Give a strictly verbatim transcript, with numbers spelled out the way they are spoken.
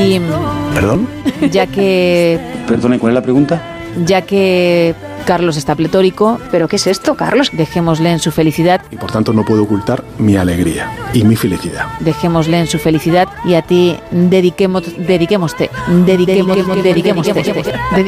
Y... ¿Perdón? Ya que... Perdone, ¿cuál es la pregunta? Ya que Carlos está pletórico... ¿Pero qué es esto, Carlos? Dejémosle en su felicidad. Y por tanto no puedo ocultar mi alegría y mi felicidad. Dejémosle en su felicidad y a ti dediquemos, dediquémoste, dediquemos, dediquémoste.